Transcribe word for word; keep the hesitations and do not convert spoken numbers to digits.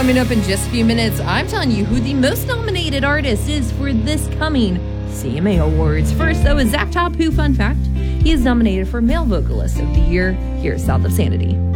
Coming up in just a few minutes, I'm telling you who the most nominated artist is for this coming C M A Awards. First, though, is Zach Top, who, fun fact, he is nominated for Male Vocalist of the Year here at South of Sanity.